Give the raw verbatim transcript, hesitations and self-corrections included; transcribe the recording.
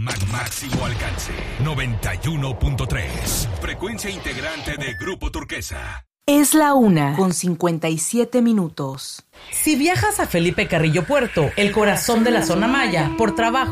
Máximo alcance. noventa y uno punto tres. Frecuencia integrante de Grupo Turquesa. Es la una con cincuenta y siete minutos. Si viajas a Felipe Carrillo Puerto, el corazón de la zona maya, por trabajo